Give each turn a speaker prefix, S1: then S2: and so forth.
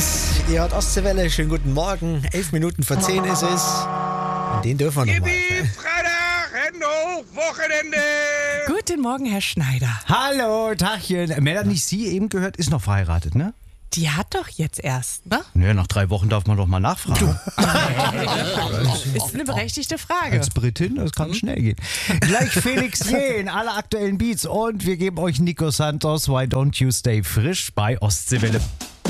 S1: 1. Ihr hört Ostseewelle. Schönen guten Morgen. 11 Minuten vor 10 ist es. Und den dürfen wir nochmal.
S2: Freitag, Hände hoch, Wochenende.
S3: Guten Morgen, Herr Schneider.
S4: Hallo, Tachchen. Melanie, Sie eben gehört, ist noch verheiratet, ne?
S3: Die hat doch jetzt erst, ne?
S4: Nö, nach 3 Wochen darf man doch mal nachfragen.
S3: Ist eine berechtigte Frage.
S4: Als Britin, das kann schnell gehen. Gleich Felix Jähn, alle aktuellen Beats und wir geben euch Nico Santos, Why Don't You Stay Frisch bei Ostseewelle.